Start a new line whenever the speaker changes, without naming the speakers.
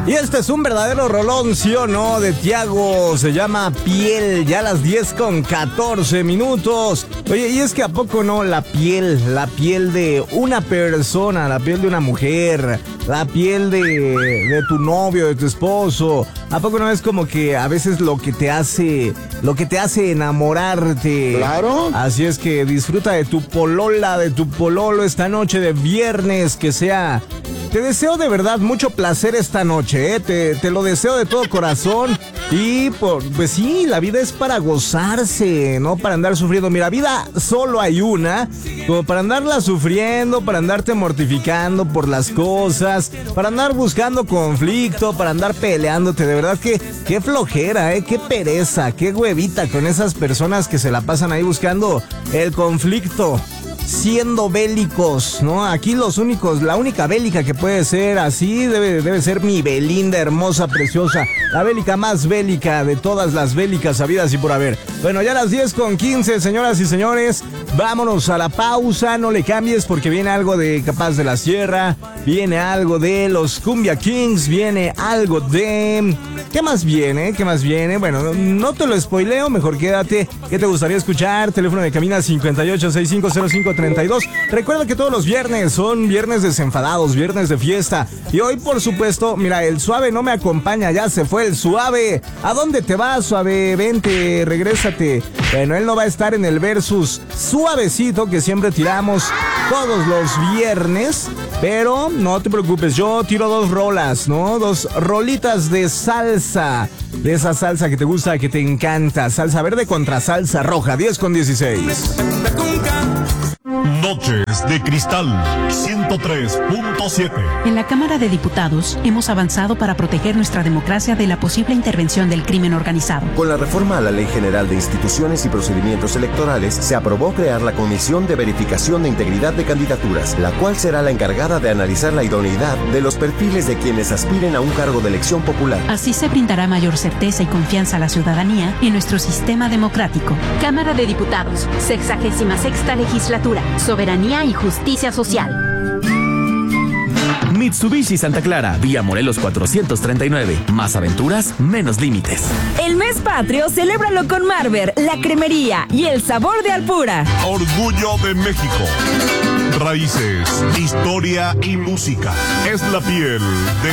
Y este es un verdadero rolón, ¿sí o no? De Tiago, se llama Piel, ya a las 10:14. Oye, y es que ¿a poco no? La piel de una persona, la piel de una mujer, la piel de tu novio, de tu esposo. ¿A poco no es como que a veces lo que te hace enamorarte?
Claro.
Así es que disfruta de tu polola, de tu pololo esta noche de viernes, que sea... Te deseo de verdad mucho placer esta noche, ¿eh? Te lo deseo de todo corazón. Y pues sí, la vida es para gozarse, no para andar sufriendo. Mira, vida solo hay una, como para andarla sufriendo, para andarte mortificando por las cosas, para andar buscando conflicto, para andar peleándote. De verdad que qué flojera, qué pereza, qué huevita con esas personas que se la pasan ahí buscando el conflicto, siendo bélicos, ¿no? Aquí la única bélica que puede ser así debe ser mi Belinda, hermosa, preciosa, la bélica más bélica de todas las bélicas habidas y por haber. Bueno, ya a las 10:15, señoras y señores, vámonos a la pausa, no le cambies porque viene algo de Capaz de la Sierra, viene algo de los Cumbia Kings, viene algo de... ¿Qué más viene? Bueno, no te lo spoileo, mejor quédate. ¿Qué te gustaría escuchar? Teléfono de cabina 58650532. Recuerda que todos los viernes son viernes desenfadados, viernes de fiesta. Y hoy, por supuesto, mira, el Suave no me acompaña, ya se fue el Suave. ¿A dónde te vas, Suave? Vente, regrésate. Bueno, él no va a estar en el versus suavecito que siempre tiramos todos los viernes. Pero no te preocupes, yo tiro 2 rolas, ¿no? 2 rolitas de salsa. De esa salsa que te gusta, que te encanta. Salsa verde contra salsa roja, 10:16.
Noches de Cristal 103.7.
En la Cámara de Diputados hemos avanzado para proteger nuestra democracia de la posible intervención del crimen organizado.
Con la reforma a la Ley General de Instituciones y Procedimientos Electorales, se aprobó crear la Comisión de Verificación de Integridad de Candidaturas, la cual será la encargada de analizar la idoneidad de los perfiles de quienes aspiren a un cargo de elección popular.
Así se brindará mayor certeza y confianza a la ciudadanía en nuestro sistema democrático.
Cámara de Diputados, 66ª Legislatura, Soberanía y Justicia Social.
Mitsubishi Santa Clara, vía Morelos 439. Más aventuras, menos límites.
El mes patrio, celébralo con Marber, la cremería y el sabor de Alpura.
Orgullo de México. Raíces, historia y música. Es la piel de